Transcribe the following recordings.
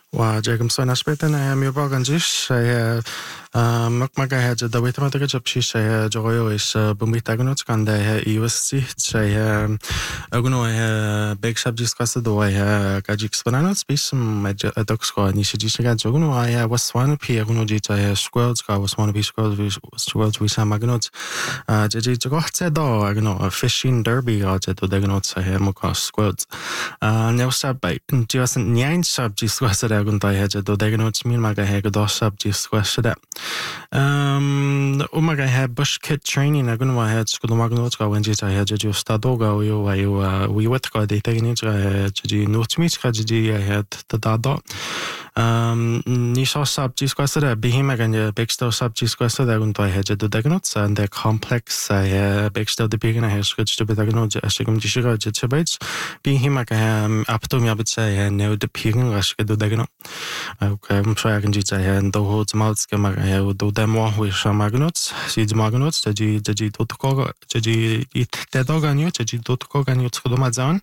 وجاكم سوينا شبيتنا مي باغنجيش مكمكا هي جدا ويتما تجا جبشيش هي جوغيو إيش بمبيتاغنوت كان هي يوسي هي أغنو هي بيك شاب جيس قصة دو هي كاجيك سبرانوت بيش مجا أدوكس كوا نيشي جيش كا جوغنو هي وسوانا بي أغنو جيتا هي سكويلز كا وسوانا بي سكويلز ويشا ماغنوت جي جوغو حتى دو أغنو فيشين دربي جدو دغنوت هي موكا سكويلز نيو شاب باي جيوسن نيان شاب جيس قصة أغن طاي هي جدو دغنوت مين ماغا هي قدو شاب جيس قصة وماغا هي bush kid training أغنو هي تشكدو ماغنوت كا وينجي هي جيو ستادوغا ويوتكا دي تغنيت جي نوتميت جي هي تدادو نيشا شاب جيس قصة بهيما بيكستو شاب جيس قصة أغن طاي هي جدو دغنوت and the complex هي بيكستو دي بيغنا هي شكد جدو بدغنوت أشكم جيشيغا جدو بيج بهيما هي أبتوميا بيتشا هي نيو دي بيغن غشكدو دغنوت Okay, مشاعر جيتا هي ندوه تمالت كما هي ودو دموه ويشا ماغنوت سيد ماغنوت جي دوتكو جي يتدوغانيو جي دوتكوغانيو تخدو مازان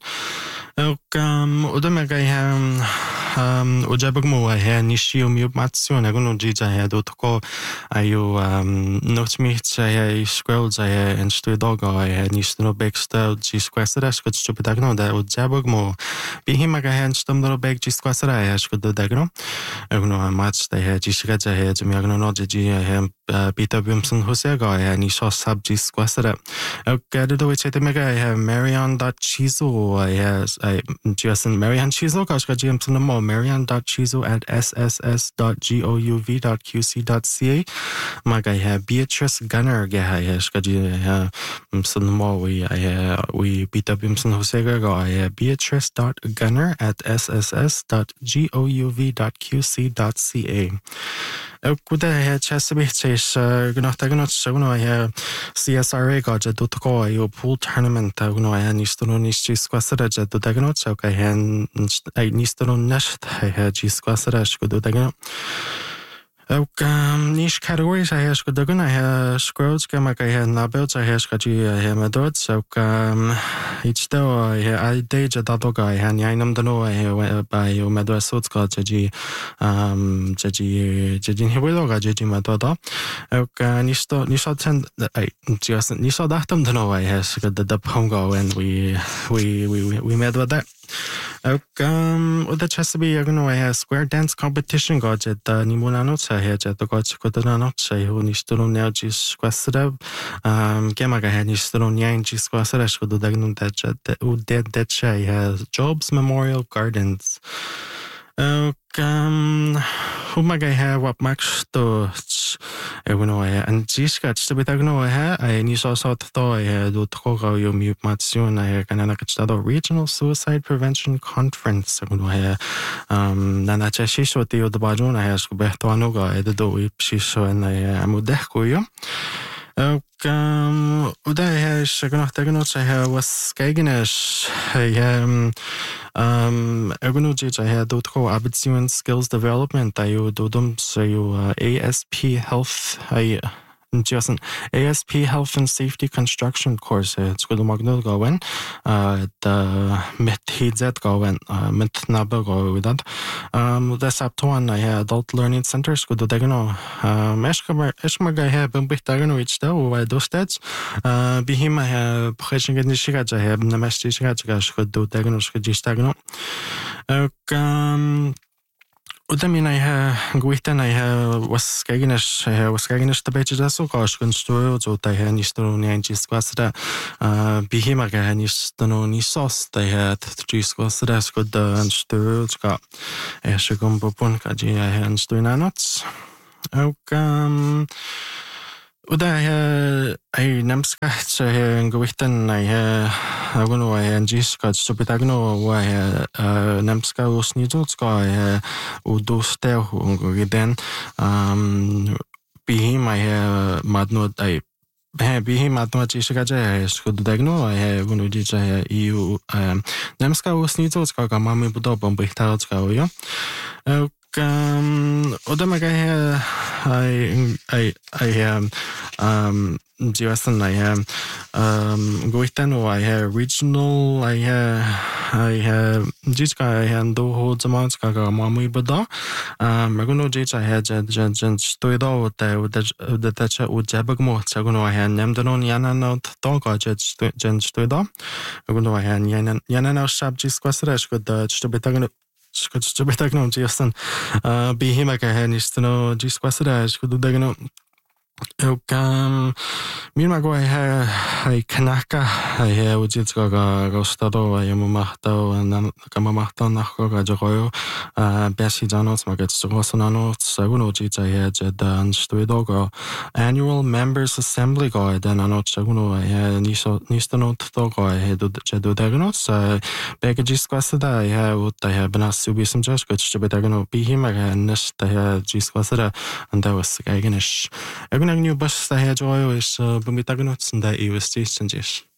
ودمغا هي وجابغمو هي نيشيو ميوماتسيون أغنو جيتا هي دوتكو أيو نوتميت هي سكويلز هي انشتوي دوغا هي نيشتنو بيكستو جي سكويسرا شكد جدو بدغنو دا وجابغمو بيهيما هي انشتمدرو بيك جي سكويسرا هي شكدو دغنو أغنو ماتش هي جيشيغا هي جمي أغنو نو جي هي بيتا بيمسن هوسيغا هي نيشو ساب جي سكويسرا أغنو ويتشيت ميغا هي marion.chizo هي جيوسن marion chizo كاشكا جي امسن مو marion.chizo@sss.gouv.qc.ca ماغا هي Beatrice Gunner هي شكا جي هي امسن مو وي بيتا بيمسن هوسيغا هي beatrice.gunner@sss.gouv.qc.ca كودا هي تشاسبي تشيش غنوتاغنوت شغنو هي CSRA جا دوتكو يو بول تورنمنت غنو هي نيستونو نيشي سكواسرا جا دوتاغنوت شوكا هي نيستونو نشت هي جي سكواسرا شكدو داغنوت نيش كاتيجوريز هي شكدو هي سكرولز كما هي نابلز هي شكاجي هي مدود شوكا 이치대와 해 아이데이저 다도가 해 냐이남드노 해 바이오 메도스츠가 저지 저지 해보려가 저지 마도다 그 니스토 아이 just 니스토 다탐드노 해 스가다 펑고 and we made with that وده چسبی یگنو های square dance competition گاجه دا نیمونانو چه هی جه دا گاچه کدنانو چه هی و نیشترون نیا جیس گوستره گمگه هی نیشترون نیا این جیس گوستره شکدو دگنون ده چه هی Jobs Memorial Gardens ومگه هی واب مکش تو یگنو های انجیش گاچه تا بیتگنو های نیشا سات تا های دو تخوغا یو میوماتسیون های کنانا کچتا دو Regional Suicide Prevention Conference یگنو های نانا چه شیشو تیو دباجون های شکو بهتوانو گا های دوی بشیشو های اموده کویو وده هي شغنه تغنو هي وسكاينش هي أغنو جي هي دوتكو Abitsuan Skills Development أيو دودم سيو ASP Health هي just ASP Health and Safety Construction course تقول ماغنو غوين the متهيزات غوين متنابل غويداد ده سبتوان هي Adult Learning Centers كودو دغنو إيش ماغا هي بمبيتاغنو إيشتا ودوستات بهما هي بخشين نشيغا هي نمشتي شيغا شكودو دغنو شكجيشتاغنو قدامي هي قويتنا هي وسكاينش تبيتش داسو قاش كنشتو جو هي نيشتو نيانجي سكواسدا بهما هي نيشتو نيسوس هي تجي سكواسدا سكود انشتو تشكا هي شكون بوبون كاجي هي انشتو نانوتس وده هي أي نمسك هي قويتن هي أقولوا هي نجيس كات شبتاعنا وهي نمسك وسنيدوت هي ودوسته وجدًا بهما هي مادنود أي بهي مادنود جيشة هي شكود دعنا هي أقولوا جيشة هي نمسك وسنيدوت كمامي بدو بمبيتارت كويا Odamaga Jiwasan Guitano, I have regional, I have Jiska, I have Doho Zamanska, Mamui Bada. Maguno Jich, I had Jan Stoido, the Tacha Ujabagmo, Saguno, I had Namdanon Yana, Tonka, Jan Stoido. Maguno, I had Yanana Shab Jisquasrash, good Stabitagano. Stabitagno, Jason, be him like a Hanistano, Jisquasrash, could do Dagano. Minmago ai kanaka ai ujitska ga stado ai mamahto and kamamahto nako ga joyo besi janos maget sosonano seguno jita ai jed stuido go annual members assembly go then ano seguno ai nistano to go ai do jedo dagnos packages kwasada ai ut ai banasubi some just go chebetagano bihim ai nesta jiskwasada and that was againish. New bus I had joy is Bumitagnots and that you was station dish.